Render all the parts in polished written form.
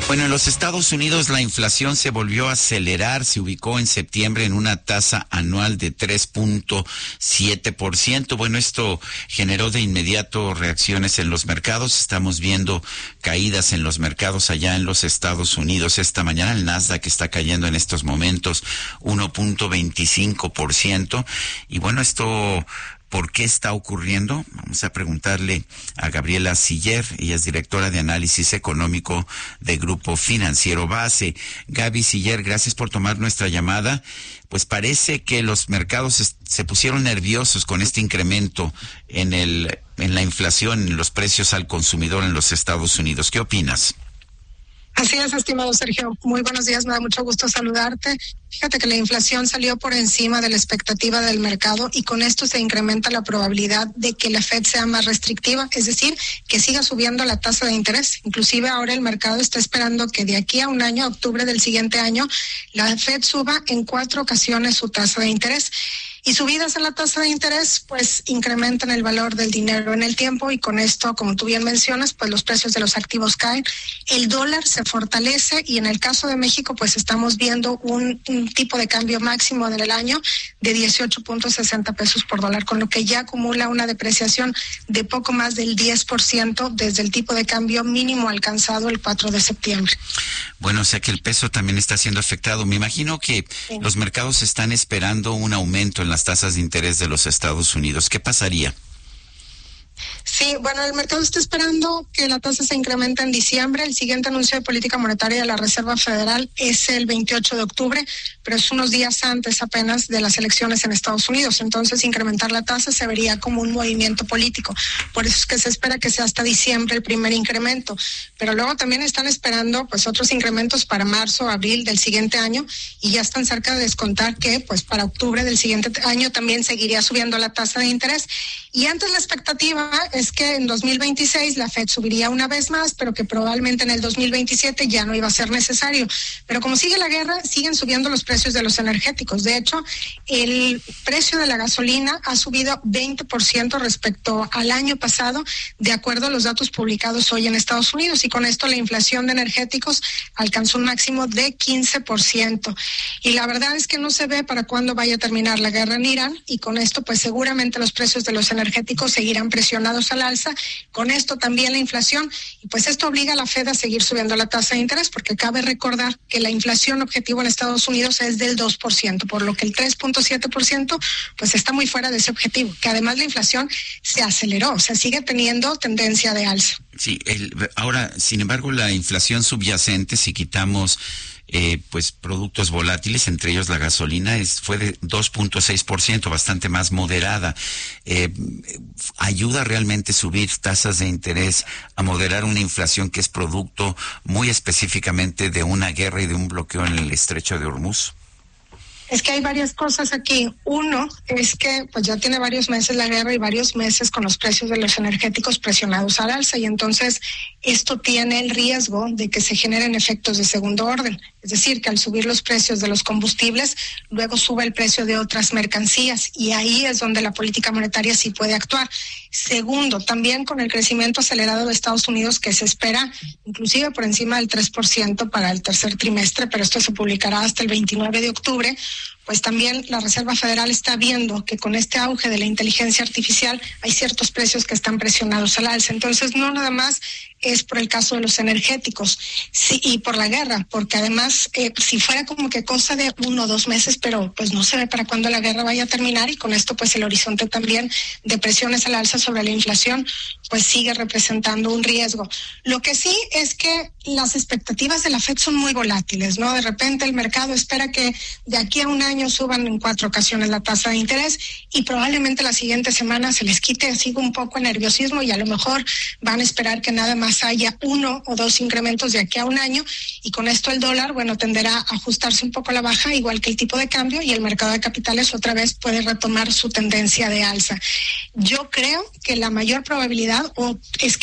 Bueno, en los Estados Unidos la inflación se volvió a acelerar, se ubicó en septiembre en una tasa anual de 3.7%. Bueno, esto generó de inmediato reacciones en los mercados. Estamos viendo caídas en los mercados allá en los Estados Unidos. Esta mañana el Nasdaq está cayendo en estos momentos 1.25%. Y bueno, esto... ¿por qué está ocurriendo? Vamos a preguntarle a Gabriela Siller, ella es directora de análisis económico de Grupo Financiero Base. Gaby Siller, gracias por tomar nuestra llamada. Pues parece que los mercados se pusieron nerviosos con este incremento en la inflación, en los precios al consumidor en los Estados Unidos. ¿Qué opinas? Así es, estimado Sergio. Muy buenos días, me da mucho gusto saludarte. Fíjate que la inflación salió por encima de la expectativa del mercado y con esto se incrementa la probabilidad de que la Fed sea más restrictiva, es decir, que siga subiendo la tasa de interés. Inclusive ahora el mercado está esperando que de aquí a un año, a octubre del siguiente año, la Fed suba en 4 ocasiones su tasa de interés. Y subidas en la tasa de interés, pues incrementan el valor del dinero en el tiempo y con esto, como tú bien mencionas, pues los precios de los activos caen, el dólar se fortalece y en el caso de México, pues estamos viendo un tipo de cambio máximo del año de 18.60 pesos por dólar, con lo que ya acumula una depreciación de poco más del 10% desde el tipo de cambio mínimo alcanzado el 4 de septiembre. Bueno, o sea que el peso también está siendo afectado. Me imagino que sí. Los mercados están esperando un aumento en las tasas de interés de los Estados Unidos. ¿Qué pasaría? Sí, bueno, el mercado está esperando que la tasa se incremente en diciembre. El siguiente anuncio de política monetaria de la Reserva Federal es el 28 de octubre, pero es unos días antes apenas de las elecciones en Estados Unidos. Entonces, incrementar la tasa se vería como un movimiento político. Por eso es que se espera que sea hasta diciembre el primer incremento. Pero luego también están esperando pues otros incrementos para marzo, abril del siguiente año y ya están cerca de descontar que pues para octubre del siguiente año también seguiría subiendo la tasa de interés. Y antes la expectativa es que en 2026 la Fed subiría una vez más, pero que probablemente en el 2027 ya no iba a ser necesario. Pero como sigue la guerra, siguen subiendo los precios de los energéticos. De hecho, el precio de la gasolina ha subido 20% respecto al año pasado, de acuerdo a los datos publicados hoy en Estados Unidos. Y con esto la inflación de energéticos alcanzó un máximo de 15%. Y la verdad es que no se ve para cuándo vaya a terminar la guerra en Irán. Y con esto, pues seguramente los precios de los energéticos seguirán presionados al alza, con esto también la inflación, y pues esto obliga a la Fed a seguir subiendo la tasa de interés, porque cabe recordar que la inflación objetivo en Estados Unidos es del 2%, por lo que el 3.7% pues está muy fuera de ese objetivo, que además la inflación se aceleró, o sea, sigue teniendo tendencia de alza. Sí, ahora, sin embargo, la inflación subyacente, si quitamos pues productos volátiles, entre ellos la gasolina, fue de 2.6%, bastante más moderada. ¿Ayuda realmente subir tasas de interés a moderar una inflación que es producto muy específicamente de una guerra y de un bloqueo en el estrecho de Hormuz? Es que hay varias cosas aquí. Uno es que pues ya tiene varios meses la guerra y varios meses con los precios de los energéticos presionados al alza, y entonces esto tiene el riesgo de que se generen efectos de segundo orden. Es decir, que al subir los precios de los combustibles, luego sube el precio de otras mercancías, y ahí es donde la política monetaria sí puede actuar. Segundo, también con el crecimiento acelerado de Estados Unidos, que se espera inclusive por encima del 3% para el tercer trimestre, pero esto se publicará hasta el 29 de octubre, pues también la Reserva Federal está viendo que con este auge de la inteligencia artificial hay ciertos precios que están presionados al alza. Entonces, no nada más es por el caso de los energéticos, sí, y por la guerra, porque además, si fuera como que cosa de 1 o 2 meses, pero pues no se ve para cuándo la guerra vaya a terminar, y con esto pues el horizonte también de presiones al alza sobre la inflación, pues sigue representando un riesgo. Lo que sí es que las expectativas de la Fed son muy volátiles, ¿no? De repente el mercado espera que de aquí a un año suban en 4 ocasiones la tasa de interés, y probablemente la siguiente semana se les quite así un poco el nerviosismo y a lo mejor van a esperar que nada más haya 1 o 2 incrementos de aquí a un año, y con esto el dólar, bueno, tenderá a ajustarse un poco a la baja, igual que el tipo de cambio, y el mercado de capitales otra vez puede retomar su tendencia de alza. Yo creo que la mayor probabilidad es que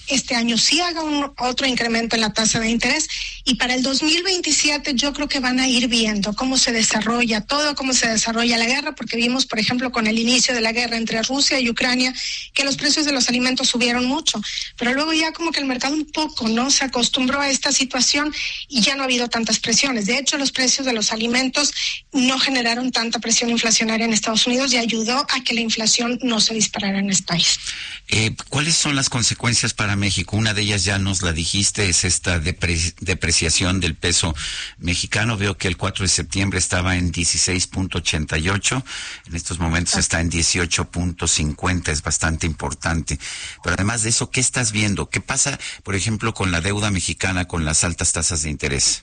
este año sí haga otro incremento en la tasa de interés, y para el 2027 yo creo que van a ir viendo cómo se desarrolla todo, cómo se desarrolla la guerra, porque vimos, por ejemplo, con el inicio de la guerra entre Rusia y Ucrania, que los precios de los alimentos subieron mucho, pero luego ya como que el mercado un poco, ¿no?, se acostumbró a esta situación y ya no ha habido tantas presiones. De hecho, los precios de los alimentos no generaron tanta presión inflacionaria en Estados Unidos y ayudó a que la inflación no se disparara en este país. ¿Cuáles son las consecuencias para México? Una de ellas ya nos la dijiste, es esta depreciación del peso mexicano. Veo que el 4 de septiembre estaba en 16.88, en estos momentos está en 18.50, es bastante importante. Pero además de eso, ¿qué estás viendo? ¿Qué pasa, por ejemplo, con la deuda mexicana, con las altas tasas de interés?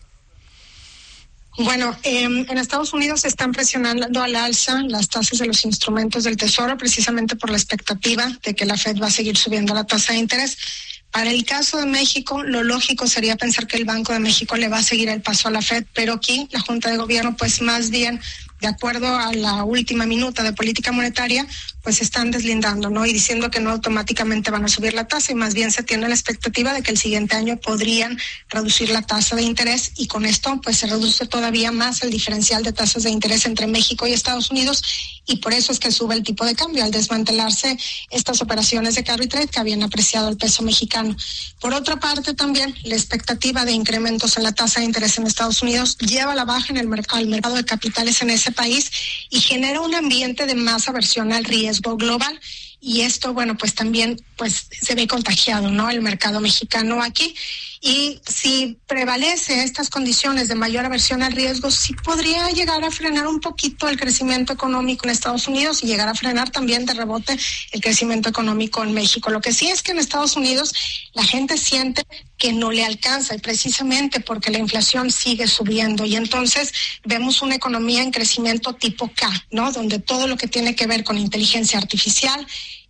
Bueno, en Estados Unidos se están presionando al alza las tasas de los instrumentos del Tesoro, precisamente por la expectativa de que la Fed va a seguir subiendo la tasa de interés. Para el caso de México, lo lógico sería pensar que el Banco de México le va a seguir el paso a la Fed, pero aquí la Junta de Gobierno, pues más bien, de acuerdo a la última minuta de política monetaria, pues están deslindando, ¿no?, y diciendo que no automáticamente van a subir la tasa, y más bien se tiene la expectativa de que el siguiente año podrían reducir la tasa de interés, y con esto pues se reduce todavía más el diferencial de tasas de interés entre México y Estados Unidos, y por eso es que sube el tipo de cambio al desmantelarse estas operaciones de carry trade que habían apreciado el peso mexicano. Por otra parte, también la expectativa de incrementos en la tasa de interés en Estados Unidos lleva a la baja en al mercado de capitales en ese país y genera un ambiente de más aversión al riesgo global. Y esto, bueno, pues también pues se ve contagiado, ¿no?, el mercado mexicano aquí. Y si prevalece estas condiciones de mayor aversión al riesgo, sí podría llegar a frenar un poquito el crecimiento económico en Estados Unidos y llegar a frenar también de rebote el crecimiento económico en México. Lo que sí es que en Estados Unidos la gente siente que no le alcanza, y precisamente porque la inflación sigue subiendo, y entonces vemos una economía en crecimiento tipo K, ¿no?, donde todo lo que tiene que ver con inteligencia artificial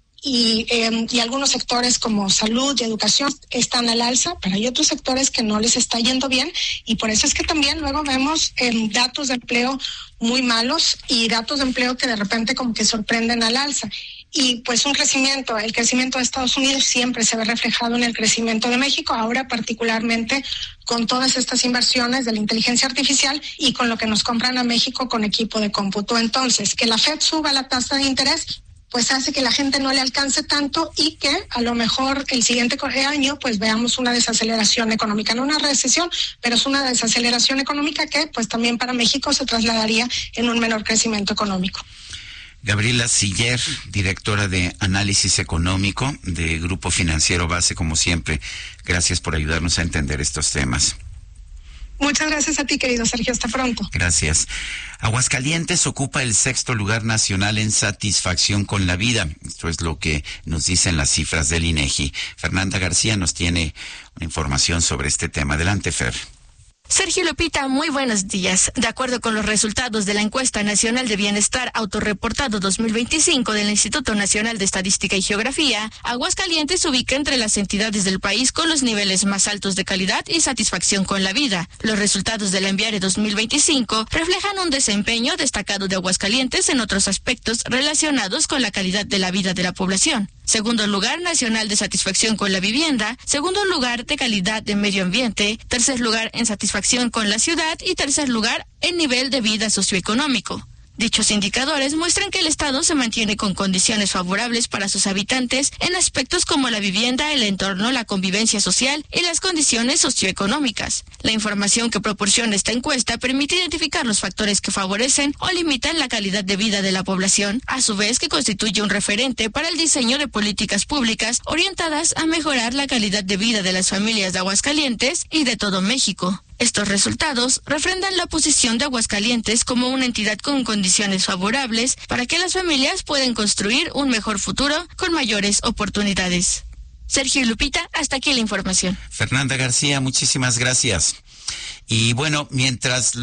y algunos sectores como salud y educación están al alza, pero hay otros sectores que no les está yendo bien, y por eso es que también luego vemos datos de empleo muy malos y datos de empleo que de repente como que sorprenden al alza. Y pues el crecimiento de Estados Unidos siempre se ve reflejado en el crecimiento de México, ahora particularmente con todas estas inversiones de la inteligencia artificial y con lo que nos compran a México con equipo de cómputo. Entonces, que la Fed suba la tasa de interés pues hace que la gente no le alcance tanto, y que a lo mejor el siguiente año pues veamos una desaceleración económica, no una recesión, pero es una desaceleración económica que pues también para México se trasladaría en un menor crecimiento económico. Gabriela Siller, directora de Análisis Económico de Grupo Financiero Base, como siempre, gracias por ayudarnos a entender estos temas. Muchas gracias a ti, querido Sergio. Hasta pronto. Gracias. Aguascalientes ocupa el 6º lugar nacional en satisfacción con la vida. Esto es lo que nos dicen las cifras del INEGI. Fernanda García nos tiene una información sobre este tema. Adelante, Fer. Sergio Lupita, muy buenos días. De acuerdo con los resultados de la Encuesta Nacional de Bienestar Autorreportado 2025 del Instituto Nacional de Estadística y Geografía, Aguascalientes se ubica entre las entidades del país con los niveles más altos de calidad y satisfacción con la vida. Los resultados del Enviare 2025 reflejan un desempeño destacado de Aguascalientes en otros aspectos relacionados con la calidad de la vida de la población. Segundo lugar nacional de satisfacción con la vivienda, segundo lugar de calidad de medio ambiente, tercer lugar en satisfacción con la ciudad y tercer lugar en nivel de vida socioeconómico. Dichos indicadores muestran que el Estado se mantiene con condiciones favorables para sus habitantes en aspectos como la vivienda, el entorno, la convivencia social y las condiciones socioeconómicas. La información que proporciona esta encuesta permite identificar los factores que favorecen o limitan la calidad de vida de la población, a su vez que constituye un referente para el diseño de políticas públicas orientadas a mejorar la calidad de vida de las familias de Aguascalientes y de todo México. Estos resultados refrendan la posición de Aguascalientes como una entidad con condiciones favorables para que las familias puedan construir un mejor futuro con mayores oportunidades. Sergio y Lupita, hasta aquí la información. Fernanda García, muchísimas gracias. Y bueno, mientras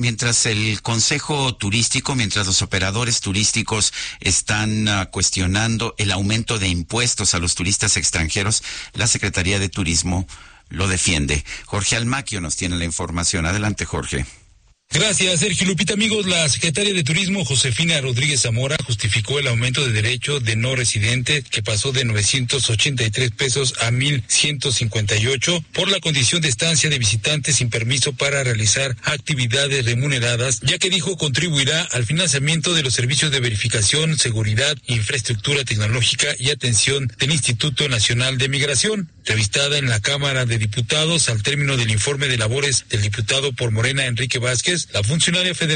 el Consejo Turístico, mientras los operadores turísticos están cuestionando el aumento de impuestos a los turistas extranjeros, la Secretaría de Turismo lo defiende. Jorge Almaquio nos tiene la información. Adelante, Jorge. Gracias, Sergio. Lupita, amigos, la secretaria de Turismo, Josefina Rodríguez Zamora, justificó el aumento de derecho de no residente que pasó de 983 pesos a 1,158 por la condición de estancia de visitante sin permiso para realizar actividades remuneradas, ya que dijo contribuirá al financiamiento de los servicios de verificación, seguridad, infraestructura tecnológica y atención del Instituto Nacional de Migración. Entrevistada en la Cámara de Diputados al término del informe de labores del diputado por Morena, Enrique Vázquez, la funcionaria federal